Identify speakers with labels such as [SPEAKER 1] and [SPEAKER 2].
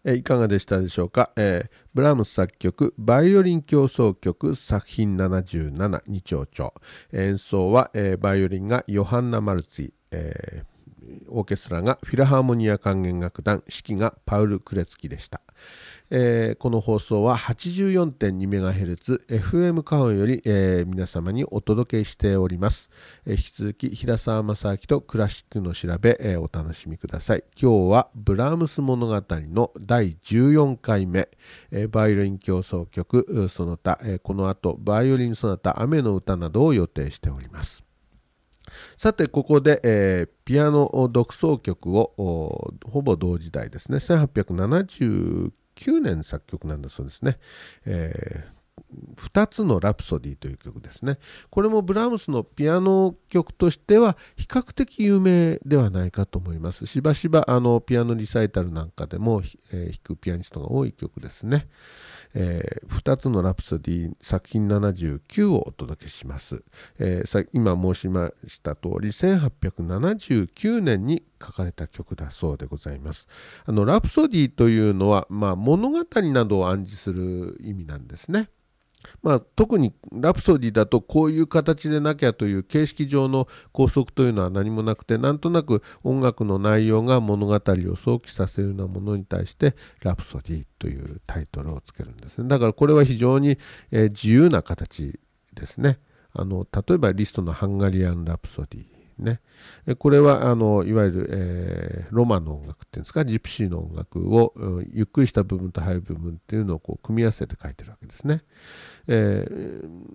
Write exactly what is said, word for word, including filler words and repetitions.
[SPEAKER 1] えーいかがでしたでしょうか。えーブラームス作曲バイオリン協奏曲作品ななじゅうななに丁々。演奏は、えーバイオリンがヨハンナ・マルツィ、えーオーケストラがフィラハーモニア管弦楽団、指揮がパウル・クレツキでした。えーこの放送は はちじゅうよんてんにメガヘルツ エフエム カオンより、えー皆様にお届けしております。えー引き続き平沢正明とクラシックの調べ、えーお楽しみください。今日はブラームス物語のだいじゅうよんかいめ、えーバイオリン協奏曲その他、えーこの後バイオリンその他雨の歌などを予定しております。さてここで、えーピアノ独奏曲をほぼ同時代ですね、せんはっぴゃくななじゅうきゅうねん作曲なんだそうですね。えーふたつのラプソディという曲ですね。これもブラームスのピアノ曲としては比較的有名ではないかと思います。しばしばあのピアノリサイタルなんかでも、えー弾くピアニストが多い曲ですね。えー、ふたつのラプソディ作品ななじゅうきゅうをお届けします。えーさ今申しました通りせんはっぴゃくななじゅうきゅうねんに書かれた曲だそうでございます。あのラプソディというのは、まあ、物語などを暗示する意味なんですね。まあ、特にラプソディだとこういう形でなきゃという形式上の拘束というのは何もなくて、なんとなく音楽の内容が物語を想起させるようなものに対してラプソディというタイトルをつけるんですね。だからこれは非常に、えー自由な形ですね。あの例えばリストのハンガリアン・ラプソディね、これはあのいわゆる、えーロマンの音楽っていうんですか、ジプシーの音楽を、うんゆっくりした部分と速い部分っていうのをこう組み合わせて書いてるわけですね。えー